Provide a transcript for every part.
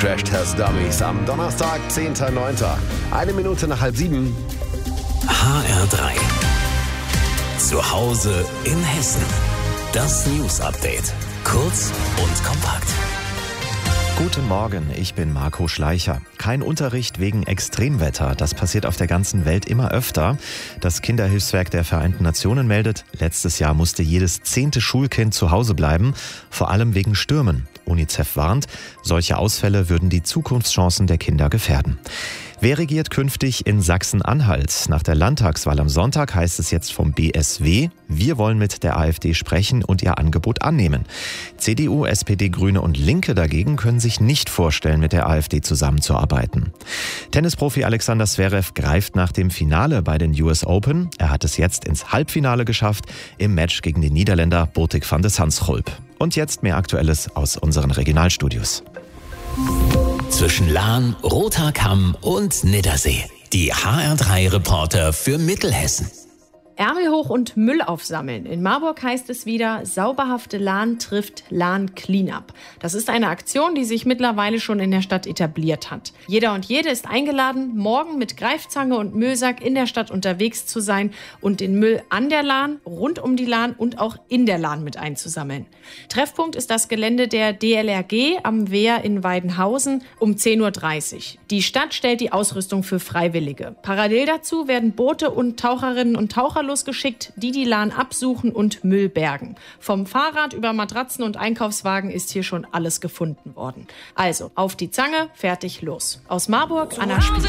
Crash Test Dummies am Donnerstag, 10.09. 1 Minute nach 6:30. HR3. Zu Hause in Hessen. Das News Update. Kurz und kompakt. Guten Morgen, ich bin Marco Schleicher. Kein Unterricht wegen Extremwetter. Das passiert auf der ganzen Welt immer öfter. Das Kinderhilfswerk der Vereinten Nationen meldet, letztes Jahr musste jedes 10. Schulkind zu Hause bleiben, vor allem wegen Stürmen. UNICEF warnt, solche Ausfälle würden die Zukunftschancen der Kinder gefährden. Wer regiert künftig in Sachsen-Anhalt? Nach der Landtagswahl am Sonntag heißt es jetzt vom BSW, wir wollen mit der AfD sprechen und ihr Angebot annehmen. CDU, SPD, Grüne und Linke dagegen können sich nicht vorstellen, mit der AfD zusammenzuarbeiten. Tennisprofi Alexander Zverev greift nach dem Finale bei den US Open. Er hat es jetzt ins Halbfinale geschafft im Match gegen den Niederländer Botic van de Zandschulp. Und jetzt mehr Aktuelles aus unseren Regionalstudios. Zwischen Lahn, Roter Kamm und Niddersee. Die HR3-Reporter für Mittelhessen. Ärmel hoch und Müll aufsammeln. In Marburg heißt es wieder, sauberhafte Lahn trifft Lahn Cleanup. Das ist eine Aktion, die sich mittlerweile schon in der Stadt etabliert hat. Jeder und jede ist eingeladen, morgen mit Greifzange und Müllsack in der Stadt unterwegs zu sein und den Müll an der Lahn, rund um die Lahn und auch in der Lahn mit einzusammeln. Treffpunkt ist das Gelände der DLRG am Wehr in Weidenhausen um 10.30 Uhr. Die Stadt stellt die Ausrüstung für Freiwillige. Parallel dazu werden Boote und Taucherinnen und Taucher losgeschickt, die Lahn absuchen und Müll bergen. Vom Fahrrad über Matratzen und Einkaufswagen ist hier schon alles gefunden worden. Also, auf die Zange, fertig, los. Aus Marburg, Anna Spieß.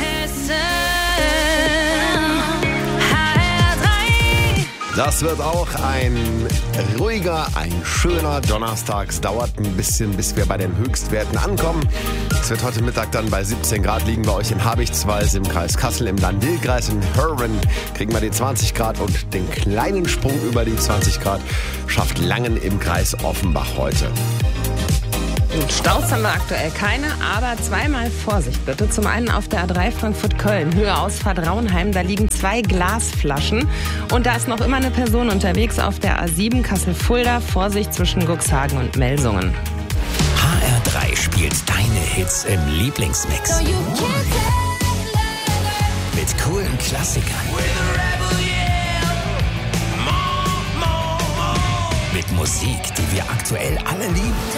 Das wird auch ein ruhiger, ein schöner Donnerstag. Es dauert ein bisschen, bis wir bei den Höchstwerten ankommen. Es wird heute Mittag dann bei 17 Grad liegen bei euch in Habichtswald, im Kreis Kassel, im Lahn-Dill-Kreis. In Herwen kriegen wir die 20 Grad und den kleinen Sprung über die 20 Grad schafft Langen im Kreis Offenbach heute. Staus haben wir aktuell keine, aber zweimal Vorsicht bitte. Zum einen auf der A3 Frankfurt-Köln, Höhe Ausfahrt Raunheim, da liegen 2 Glasflaschen. Und da ist noch immer eine Person unterwegs auf der A7 Kassel-Fulda, Vorsicht zwischen Cuxhagen und Melsungen. HR3 spielt deine Hits im Lieblingsmix. Mit coolen Klassikern. Mit Musik, die wir aktuell alle lieben.